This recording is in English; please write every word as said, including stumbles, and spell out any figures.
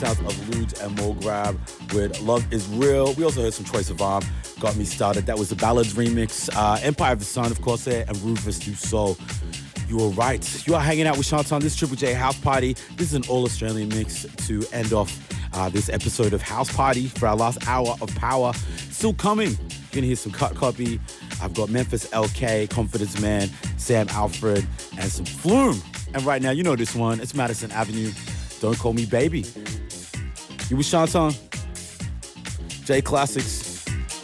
Sounds of Ludes and Mulgrab with Love Is Real. We also heard some Troye Sivan, Got Me Started. That was the Ballads remix. Uh, Empire of the Sun, of course, there, and Rufus Du Sol. You are right. You are hanging out with Shantan. This Triple J House Party. This is an all-Australian mix to end off uh, this episode of House Party for our last hour of power. Still coming. You're going to hear some Cut Copy. I've got Memphis L K, Confidence Man, Sam Alfred, and some Flume. And right now, you know this one. It's Madison Avenue. Don't Call Me Baby. You with Shantan? J Classics.